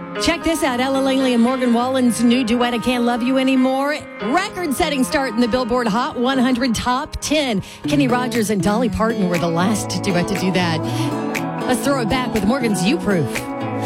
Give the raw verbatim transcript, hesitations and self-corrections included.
Check this out. Ella Langley and Morgan Wallen's new duet, I Can't Love You Anymore. Record-setting start in the Billboard Hot one hundred Top ten. Kenny Rogers and Dolly Parton were the last duet to do that. Let's throw it back with Morgan's You Proof.